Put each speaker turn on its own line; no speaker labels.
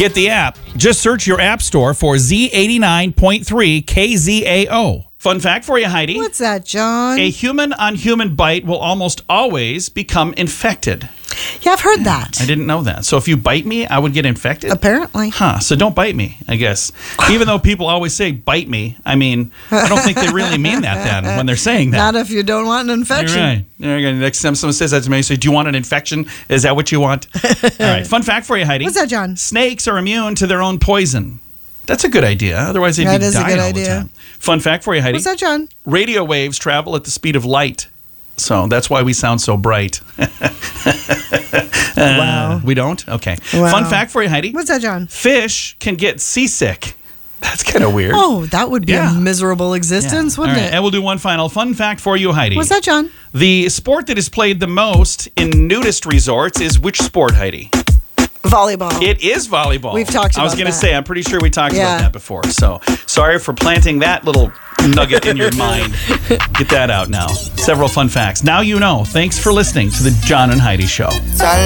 Get the app. Just search your app store for Z89.3 KZAO. Fun fact for you, Heidi.
What's that, John?
A human-on-human bite will almost always become infected.
Yeah, I've heard that.
I didn't know that. So if you bite me, I would get infected?
Apparently.
So don't bite me, I guess. Even though people always say bite me, I mean, I don't think they really mean that then when they're saying that.
Not if you don't want an infection.
You're right. There you go. Next time someone says that to me, I say, do you want an infection? Is that what you want? All right. Fun fact for you, Heidi.
What's that, John?
Snakes are immune to their own poison. That's a good idea. Otherwise, they'd be dying all the time. Fun fact for you, Heidi.
What's that, John?
Radio waves travel at the speed of light. So that's why we sound so bright.
Wow.
We don't? Okay.
Wow.
Fun fact for you, Heidi.
What's that, John?
Fish can get seasick. That's kind of weird.
Oh, that would be
Yeah.
a miserable existence, wouldn't
All right.
it?
And we'll do one final fun fact for you, Heidi.
What's that, John?
The sport that is played the most in nudist resorts is which sport, Heidi?
Volleyball.
It is volleyball.
We've talked
I was
about
going to
that.
say, I'm pretty sure we talked
Yeah.
about that before. So sorry for planting that little nugget in your mind. Get that out now. Several fun facts. Now you know. Thanks for listening to the John and Heidi Show.